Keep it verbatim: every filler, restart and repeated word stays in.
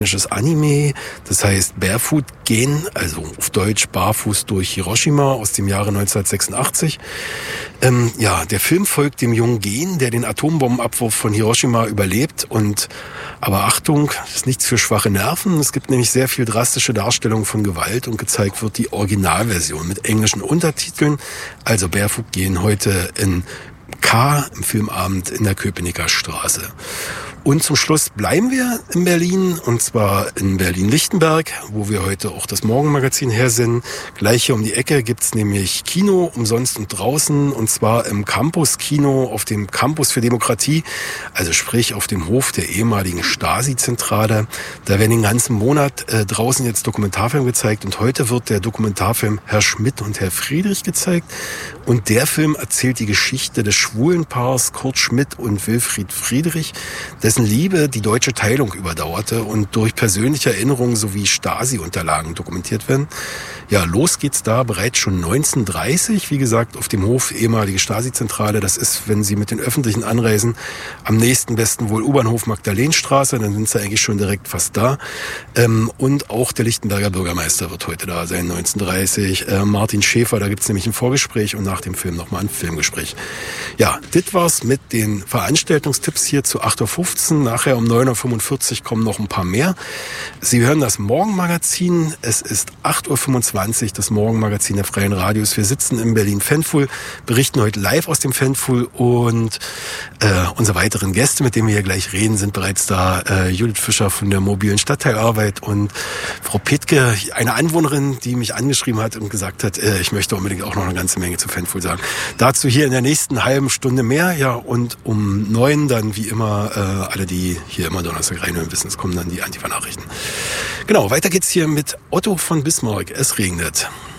Anime, das heißt Barefoot gehen, also auf Deutsch Barfuß durch Hiroshima aus dem Jahre neunzehnhundertsechsundachtzig. Ähm, ja, der Film folgt dem jungen Gen, der den Atombombenabwurf von Hiroshima überlebt und aber Achtung, das ist nichts für schwache Nerven. Es gibt nämlich sehr viel drastische Darstellungen von Gewalt und gezeigt wird die Originalversion mit englischen Untertiteln. Also Barefoot gehen heute in K im Filmabend in der Köpenicker Straße. Und zum Schluss bleiben wir in Berlin, und zwar in Berlin-Lichtenberg, wo wir heute auch das Morgenmagazin her sind. Gleich hier um die Ecke gibt's nämlich Kino, umsonst und draußen, und zwar im Campus-Kino auf dem Campus für Demokratie, also sprich auf dem Hof der ehemaligen Stasi-Zentrale. Da werden den ganzen Monat äh, draußen jetzt Dokumentarfilm gezeigt, und heute wird der Dokumentarfilm Herr Schmidt und Herr Friedrich gezeigt. Und der Film erzählt die Geschichte des schwulen Paars Kurt Schmidt und Wilfried Friedrich, dessen Liebe die deutsche Teilung überdauerte und durch persönliche Erinnerungen sowie Stasi-Unterlagen dokumentiert werden. Ja, los geht's da bereits schon neunzehnhundertdreißig, wie gesagt, auf dem Hof ehemalige Stasi-Zentrale. Das ist, wenn Sie mit den öffentlichen anreisen, am nächsten besten wohl U-Bahnhof Magdalenstraße, dann sind Sie eigentlich schon direkt fast da. Ähm, und auch der Lichtenberger Bürgermeister wird heute da sein, neunzehnhundertdreißig. Äh, Martin Schäfer, da gibt's nämlich ein Vorgespräch und nach dem Film nochmal ein Filmgespräch. Ja, das war's mit den Veranstaltungstipps hier zu acht Uhr fünfzehn. Nachher um neun Uhr fünfundvierzig kommen noch ein paar mehr. Sie hören das Morgenmagazin. Es ist acht Uhr fünfundzwanzig, das Morgenmagazin der Freien Radios. Wir sitzen in Berlin-Fanfuhl, berichten heute live aus dem Fanfuhl, und äh, unsere weiteren Gäste, mit denen wir hier gleich reden, sind bereits da. Äh, Judith Fischer von der mobilen Stadtteilarbeit und Frau Petke, eine Anwohnerin, die mich angeschrieben hat und gesagt hat, äh, ich möchte unbedingt auch noch eine ganze Menge zu Fanfuhl sagen. Dazu hier in der nächsten halben Stunde mehr. Ja, und um neun dann wie immer, äh, alle, die hier immer Donnerstag reinhören, wissen, es kommen dann die Antifa-Nachrichten. Genau, weiter geht's hier mit Otto von Bismarck. Es regnet.